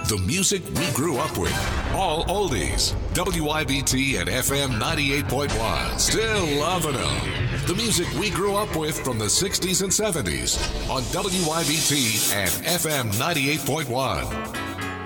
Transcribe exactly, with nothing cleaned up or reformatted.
The music we grew up with. All oldies. W I B T and F M ninety-eight point one. Still loving them. The music we grew up with from the sixties and seventies on W I B T and F M ninety-eight point one.